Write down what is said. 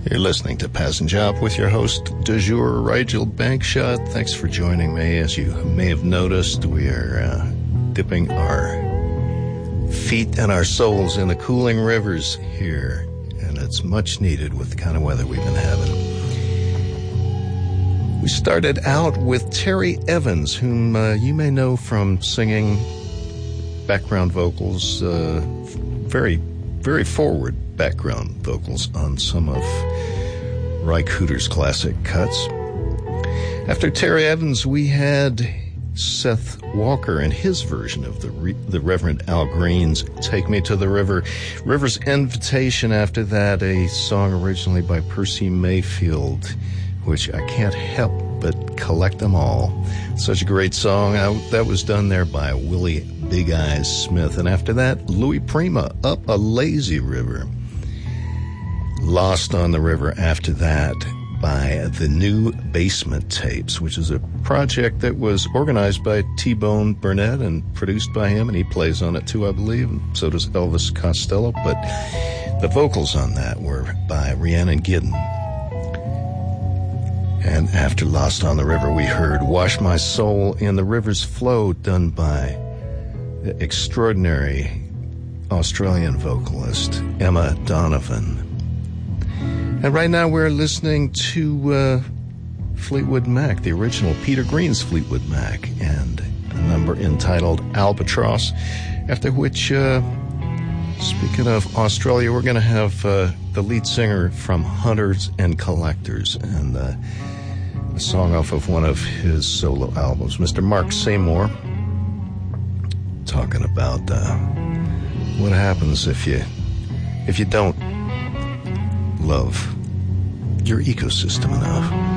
You're listening to Passenger Job with your host, du jour, Rigel Bankshot. Thanks for joining me. As you may have noticed, we are dipping our feet and our souls in the cooling rivers here, and it's much needed with the kind of weather we've been having. We started out with Terry Evans, whom you may know from singing background vocals, very, very forward background vocals on some of Ry Cooder's classic cuts. After Terry Evans, we had Seth Walker and his version of the Reverend Al Green's Take Me to the River. River's Invitation after that, a song originally by Percy Mayfield, which I can't help but collect them all. Such a great song. That was done there by Willie Big Eyes Smith. And after that, Louis Prima, Up a Lazy River. Lost on the River after that by the New Basement Tapes, which is a project that was organized by T-Bone Burnett and produced by him, and he plays on it too, I believe, and so does Elvis Costello, but the vocals on that were by Rhiannon Giddens. And after Lost on the River, we heard Wash My Soul in the River's Flow, done by the extraordinary Australian vocalist Emma Donovan. And right now we're listening to Fleetwood Mac, the original Peter Green's Fleetwood Mac, and a number entitled Albatross, after which, speaking of Australia, we're going to have the lead singer from Hunters and Collectors, and a song off of one of his solo albums, Mr. Mark Seymour, talking about what happens if you don't love your ecosystem enough.